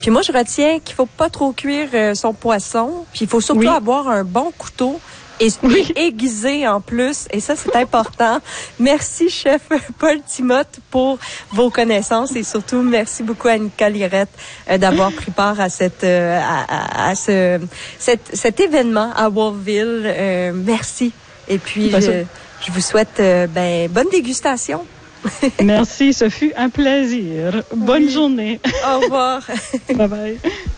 Puis moi, je retiens qu'il faut pas trop cuire son poisson. Puis il faut surtout avoir un bon couteau et aiguisé en plus. Et ça, c'est important. Merci, chef Paul Timoth, pour vos connaissances. Et surtout, merci beaucoup à Annika Lirette d'avoir pris part à cet événement à Wolfville. Merci. Et puis, je vous souhaite bonne dégustation. Merci, ce fut un plaisir. Bonne journée. Au revoir. Bye bye.